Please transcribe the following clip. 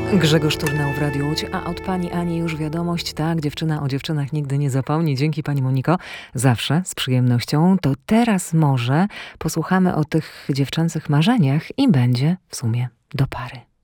Grzegorz Turnał w Radiu Łódź, a od pani Ani już wiadomość, tak, dziewczyna o dziewczynach nigdy nie zapomni. Dzięki pani Moniko, zawsze z przyjemnością. To teraz może posłuchamy o tych dziewczęcych marzeniach i będzie w sumie do pary.